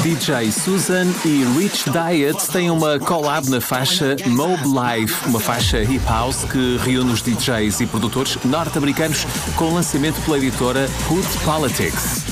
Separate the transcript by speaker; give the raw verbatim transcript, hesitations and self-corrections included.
Speaker 1: D J Susan e Rich Diet têm uma collab na faixa Mob Life, uma faixa hip house que reúne os D Js e produtores norte-americanos com lançamento pela editora Hood Politics.